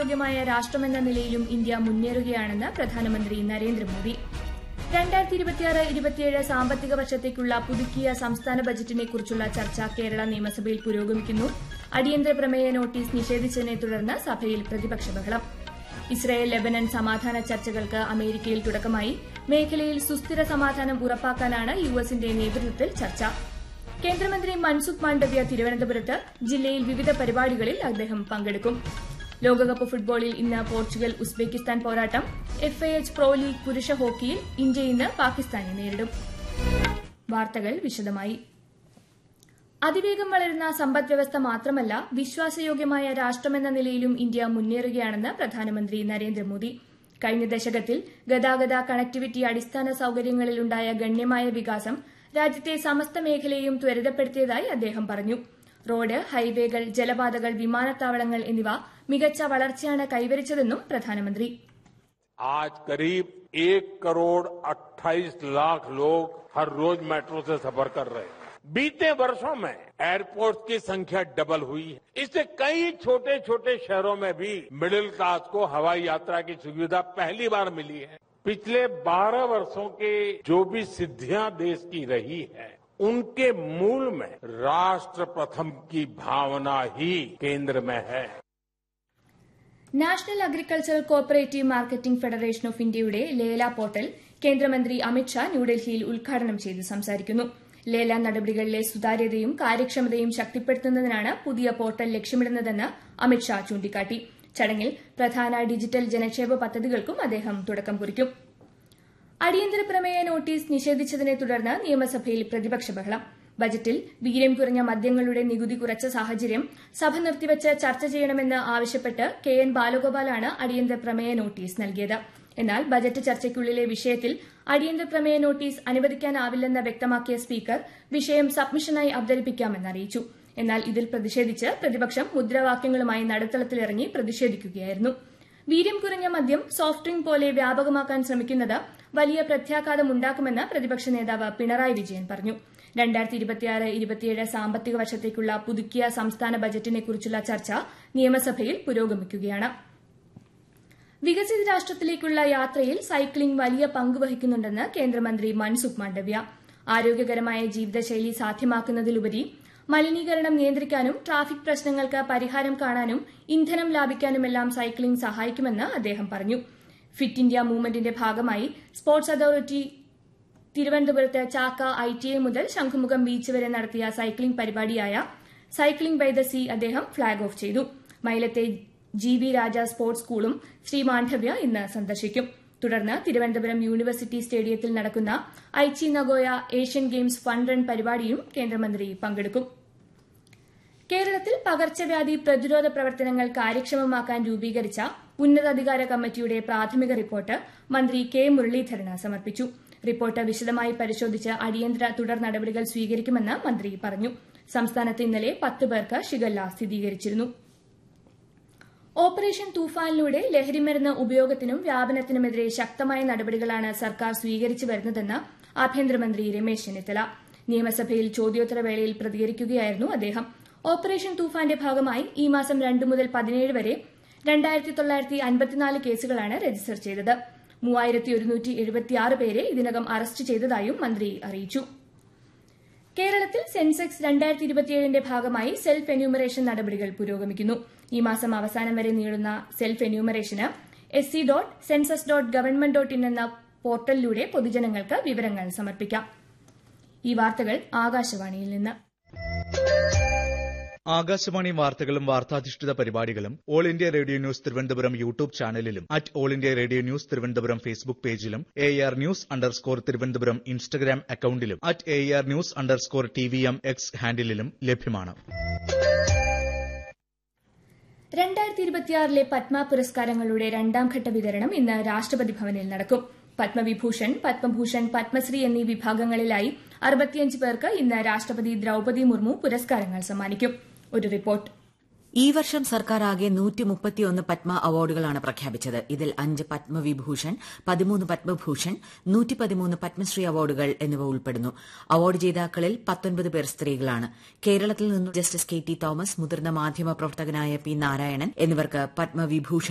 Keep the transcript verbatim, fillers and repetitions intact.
വിശ്വാസയോഗ്യമായ രാഷ്ട്രമെന്ന നിലയിലും ഇന്ത്യ മുന്നേറുകയാണെന്ന് പ്രധാനമന്ത്രി നരേന്ദ്രമോദി. രണ്ടായിരത്തി ഇരുപത്തിയാറ് ഇരുപത്തിയേഴ് സാമ്പത്തിക വർഷത്തേക്കുള്ള പുതുക്കിയ സംസ്ഥാന ബജറ്റിനെക്കുറിച്ചുള്ള ചർച്ച കേരള നിയമസഭയിൽ പുരോഗമിക്കുന്നു. അടിയന്തര പ്രമേയ നോട്ടീസ് നിഷേധിച്ചതിനെ തുടർന്ന് സഭയിൽ പ്രതിപക്ഷ ബഹളം. ഇസ്രായേൽ ലെബനൻ സമാധാന ചർച്ചകൾക്ക് അമേരിക്കയിൽ തുടക്കമായി. മേഖലയിൽ സുസ്ഥിര സമാധാനം ഉറപ്പാക്കാനാണ് യു എസിന്റെ നേതൃത്വത്തിൽ ചർച്ച. കേന്ദ്രമന്ത്രി മൻസുഖ് മാണ്ഡവ്യ തിരുവനന്തപുരത്ത്. ജില്ലയിൽ വിവിധ പരിപാടികളിൽ അദ്ദേഹം പങ്കെടുക്കും. ലോകകപ്പ് ഫുട്ബോളിൽ ഇന്ന് പോർച്ചുഗൽ ഉസ്ബെക്കിസ്ഥാൻ പോരാട്ടം. F I H pro league പുരുഷ ഹോക്കിയിൽ ഇന്ത്യ ഇന്ന് പാകിസ്ഥാനെ നേരിടും. വാർത്തകൾ വിശദമായി. അതിവേഗം വളരുന്ന സമ്പദ്വ്യവസ്ഥ മാത്രമല്ല, വിശ്വാസയോഗ്യമായ രാഷ്ട്രമെന്ന നിലയിലും ഇന്ത്യ മുന്നേറുകയാണെന്ന് പ്രധാനമന്ത്രി നരേന്ദ്രമോദി. കഴിഞ്ഞ ദശകത്തിൽ ഗതാഗത കണക്ടിവിറ്റി അടിസ്ഥാന സൌകര്യങ്ങളിലുണ്ടായ ഗണ്യമായ വികാസം രാജ്യത്തെ സമസ്ത മേഖലയെയും ത്വരിതപ്പെടുത്തിയതായി അദ്ദേഹം പറഞ്ഞു. റോഡ്, ഹൈവേകൾ, ജലപാതകൾ, വിമാനത്താവളങ്ങൾ എന്നിവ മികച്ച വളർച്ചയാണ് കൈവരിച്ചതെന്നും പ്രധാനമന്ത്രി. आज करीब एक करोड़ अट्ठाईस लाख लोग हर रोज मेट्रो से सफर कर रहे हैं. बीते वर्षों में एयरपोर्ट की संख्या डबल हुई है. इससे कई छोटे छोटे शहरों में भी मिडिल क्लास को हवाई यात्रा की सुविधा पहली बार मिली है. पिछले बारह वर्षों के जो भी सिद्धियां देश की रही है, उनके मूल में राष्ट्र प्रथम की भावना ही केंद्र में है. National agricultural cooperative marketing federation of ഇന്ത്യയുടെ ലേല പോർട്ടൽ കേന്ദ്രമന്ത്രി അമിത്ഷാ ന്യൂഡൽഹിയിൽ ഉദ്ഘാടനം ചെയ്ത് സംസാരിക്കുന്നു. ലേല നടപടികളിലെ സുതാര്യതയും കാര്യക്ഷമതയും ശക്തിപ്പെടുത്തുന്നതിനാണ് പുതിയ പോർട്ടൽ ലക്ഷ്യമിടുന്നതെന്ന് അമിത്ഷാ ചൂണ്ടിക്കാട്ടി. ചടങ്ങിൽ പ്രധാന ഡിജിറ്റൽ ജനക്ഷേമ പദ്ധതികൾക്കും അദ്ദേഹം തുടക്കം കുറിക്കും. അടിയന്തര പ്രമേയ നോട്ടീസ് നിഷേധിച്ചതിനെ തുടർന്ന് നിയമസഭയിൽ പ്രതിപക്ഷ ബഹളം. ബജറ്റിൽ വീര്യം കുറഞ്ഞ മദ്യങ്ങളുടെ നികുതി കുറച്ച സാഹചര്യം സഭ നിർത്തിവച്ച് ചർച്ച ചെയ്യണമെന്ന് ആവശ്യപ്പെട്ട് കെ എൻ ബാലഗോപാലാണ് അടിയന്തര പ്രമേയ നോട്ടീസ് നൽകിയത്. എന്നാൽ ബജറ്റ് ചർച്ചയ്ക്കുള്ളിലെ വിഷയത്തിൽ അടിയന്തര പ്രമേയ നോട്ടീസ് അനുവദിക്കാനാവില്ലെന്ന് വ്യക്തമാക്കിയ സ്പീക്കർ വിഷയം സബ്മിഷനായി അവതരിപ്പിക്കാമെന്ന് അറിയിച്ചു. എന്നാൽ ഇതിൽ പ്രതിഷേധിച്ച് പ്രതിപക്ഷം മുദ്രാവാക്യങ്ങളുമായി നടുത്തളത്തിലിറങ്ങി പ്രതിഷേധിക്കുകയായിരുന്നു. വീര്യം കുറഞ്ഞ മദ്യം സോഫ്റ്റ് ഡ്രിങ്ക് പോലെ വ്യാപകമാക്കാൻ ശ്രമിക്കുന്നത് വലിയ പ്രത്യാഘാതമുണ്ടാക്കുമെന്ന് പ്രതിപക്ഷ നേതാവ് പിണറായി വിജയൻ പറഞ്ഞു. രണ്ടായിരത്തി ഇരുപത്തിയാറ് ഇരുപത്തിയേഴ് സാമ്പത്തിക വർഷത്തേക്കുള്ള പുതുക്കിയ സംസ്ഥാന ബജറ്റിനെക്കുറിച്ചുള്ള ചർച്ച നിയമസഭയിൽ പുരോഗമിക്കുകയാണ്. വികസിത രാഷ്ട്രത്തിലേക്കുള്ള യാത്രയിൽ സൈക്ലിംഗ് വലിയ പങ്ക് വഹിക്കുന്നുണ്ടെന്ന് കേന്ദ്രമന്ത്രി മൻസുഖ് മാണ്ഡവ്യ. ആരോഗ്യകരമായ ജീവിതശൈലി സാധ്യമാക്കുന്നതിലുപരി മലിനീകരണം നിയന്ത്രിക്കാനും ട്രാഫിക് പ്രശ്നങ്ങൾക്ക് പരിഹാരം കാണാനും ഇന്ധനം ലാഭിക്കാനുമെല്ലാം സൈക്ലിംഗ് സഹായിക്കുമെന്ന് അദ്ദേഹം പറഞ്ഞു. ഫിറ്റ് ഇന്ത്യ മൂവ്മെന്റിന്റെ ഭാഗമായി സ്പോർട്സ് അതോറിറ്റി തിരുവനന്തപുരത്ത് ചാക്ക ഐ ടി ഐ മുതൽ ശംഖുമുഖം ബീച്ച് വരെ നടത്തിയ സൈക്ലിംഗ് പരിപാടിയായ സൈക്ലിംഗ് ബൈ ദ സീ അദ്ദേഹം ഫ്ളാഗ് ഓഫ് ചെയ്തു. മൈലത്തെ ജി വി രാജ സ്പോർട്സ് സ്കൂളും ശ്രീ മാണ്ഡവ്യ ഇന്ന് സന്ദർശിക്കും. തുടർന്ന് തിരുവനന്തപുരം യൂണിവേഴ്സിറ്റി സ്റ്റേഡിയത്തിൽ നടക്കുന്ന Aichi Nagoya Asian games fun run പരിപാടിയും കേന്ദ്രമന്ത്രി പങ്കെടുക്കും. കേരളത്തിൽ പകർച്ചവ്യാധി പ്രതിരോധ പ്രവർത്തനങ്ങൾ കാര്യക്ഷമമാക്കാൻ രൂപീകരിച്ച ഉന്നതാധികാര കമ്മിറ്റിയുടെ പ്രാഥമിക റിപ്പോർട്ട് മന്ത്രി കെ മുരളീധരന് സമർപ്പിച്ചു. റിപ്പോർട്ട് വിശദമായി പരിശോധിച്ച് അടിയന്തര തുടർ നടപടികൾ സ്വീകരിക്കുമെന്ന് മന്ത്രി പറഞ്ഞു. സംസ്ഥാനത്ത് ഇന്നലെ പത്ത് പേർക്ക് ഷിഗല്ല സ്ഥിരീകരിച്ചിരുന്നു. ഓപ്പറേഷൻ തൂഫാനിലൂടെ ലഹരിമരുന്ന് ഉപയോഗത്തിനും വ്യാപനത്തിനുമെതിരെ ശക്തമായ നടപടികളാണ് സർക്കാർ സ്വീകരിച്ചു വരുന്നതെന്ന് ആഭ്യന്തരമന്ത്രി രമേശ് ചെന്നിത്തല. നിയമസഭയിൽ ചോദ്യോത്തരവേളയിൽ പ്രതികരിക്കുകയായിരുന്നു അദ്ദേഹം. ഓപ്പറേഷൻ തൂഫാന്റെ ഭാഗമായി ഈ മാസം രണ്ട് മുതൽ പതിനേഴ് വരെ രണ്ടായിരത്തി തൊള്ളായിരത്തി അൻപത്തിനാല് കേസുകളാണ് രജിസ്റ്റർ ചെയ്തത്. മൂവായിരത്തി ഒരുന്നൂറ്റി എഴുപത്തിയാറ് പേരെ ഇതിനകം അറസ്റ്റ് ചെയ്തതായും മന്ത്രി അറിയിച്ചു. കേരളത്തിൽ സെൻസെക്സ് രണ്ടായിരത്തി ഇരുപത്തിയേഴിന്റെ ഭാഗമായി സെൽഫ് എന്യൂമറേഷൻ നടപടികൾ പുരോഗമിക്കുന്നു. ഈ മാസം അവസാനം വരെ നീളുന്ന self എന്യൂമറേഷന് S C dot census dot government dot in എന്ന പോർട്ടലിലൂടെ പൊതുജനങ്ങൾക്ക് വിവരങ്ങൾ സമർപ്പിക്കാം. ഈ വാർത്തകൾ ആകാശവാണിയിൽ നിന്ന്. ആകാശവാണി വാർത്തകളും വാർത്താധിഷ്ഠിത പരിപാടികളും all India radio news Thiruvananthapuram YouTube ചാനലിലും at all India radio news Thiruvananthapuram Facebook പേജിലും A R news underscore Thiruvananthapuram Instagram അക്കൌണ്ടിലും at A R news underscore T V M X ഹാൻഡിലും ലഭ്യമാണ്. രണ്ടായിരത്തി ഇരുപത്തിയാറിലെ പത്മ പുരസ്കാരങ്ങളുടെ രണ്ടാംഘട്ട വിതരണം ഇന്ന് രാഷ്ട്രപതി ഭവനിൽ നടക്കും. പത്മവിഭൂഷൺ, പത്മഭൂഷൺ, പത്മശ്രീ എന്നീ വിഭാഗങ്ങളിലായി അറുപത്തിയഞ്ച് പേർക്ക് ഇന്ന് രാഷ്ട്രപതി ദ്രൌപദി മുർമു പുരസ്കാരങ്ങൾ സമ്മാനിക്കും. ഒരു റിപ്പോർട്ട്. ഈ വർഷം സർക്കാർ ആകെ നൂറ്റി മുപ്പത്തിയൊന്ന് പത്മ അവാർഡുകളാണ് പ്രഖ്യാപിച്ചത്. ഇതിൽ അഞ്ച് പത്മവിഭൂഷൺ, പതിമൂന്ന് പത്മഭൂഷൺ, നൂറ്റി പതിമൂന്ന് പത്മശ്രീ അവാർഡുകൾ എന്നിവ ഉൾപ്പെടുന്നു. അവാർഡ് ജേതാക്കളിൽ പത്തൊൻപത് പേർ സ്ത്രീകളാണ്. കേരളത്തിൽ നിന്നും ജസ്റ്റിസ് കെ ടി തോമസ്, മുതിർന്ന മാധ്യമ പ്രവർത്തകനായ പി നാരായണൻ എന്നിവർക്ക് പത്മവിഭൂഷൺ